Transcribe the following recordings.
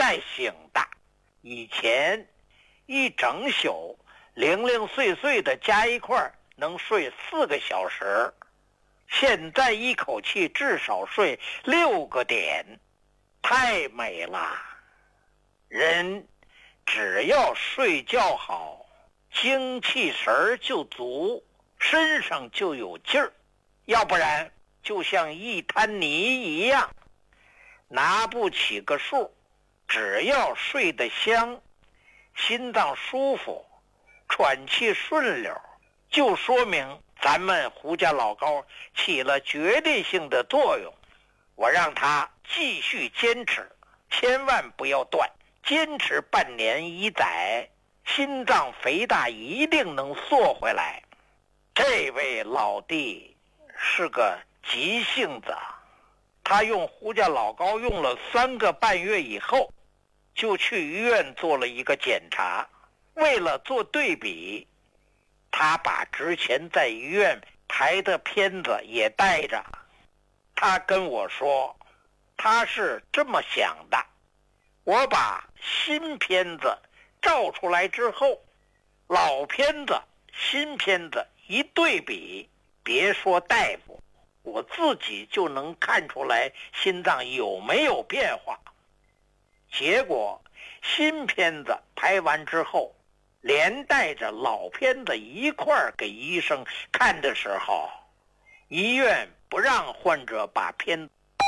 在醒的。以前一整宿零零碎碎的加一块能睡4个小时，现在一口气至少睡6个点，太美了。人只要睡觉好，精气神就足，身上就有劲儿，要不然就像一滩泥一样，拿不起个数。只要睡得香，心脏舒服，喘气顺溜，就说明咱们胡家老高起了决定性的作用。我让他继续坚持，千万不要断，坚持半年1载，心脏肥大一定能缩回来。这位老弟是个急性子，他用胡家老高用了3个半月以后，就去医院做了一个检查。为了做对比，他把之前在医院拍的片子也带着。他跟我说，他是这么想的：我把新片子照出来之后，老片子新片子一对比，别说大夫，我自己就能看出来心脏有没有变化。结果新片子拍完之后，连带着老片子一块儿给医生看的时候，医院不让患者把片子。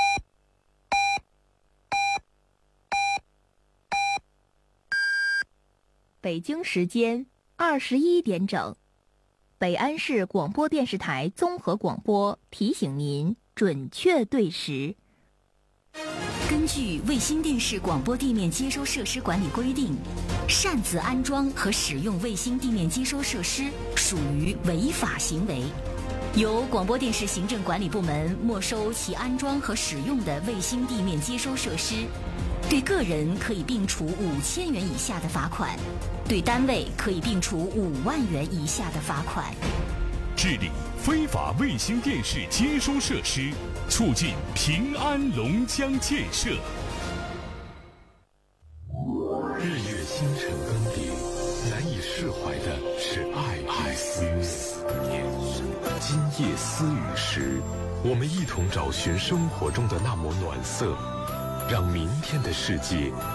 北京时间21点整，北安市广播电视台综合广播提醒您准确对时。 根据卫星电视广播地面接收设施管理规定，擅自安装和使用卫星地面接收设施属于违法行为，由广播电视行政管理部门没收其安装和使用的卫星地面接收设施，对个人可以并处5000元以下的罚款，对单位可以并处5万元以下的罚款。 治理非法卫星电视接收设施，促进平安龙江建设。 日月星辰更迭，难以释怀的是爱与思念。今夜思雨时，我们一同找寻生活中的那抹暖色，让明天的世界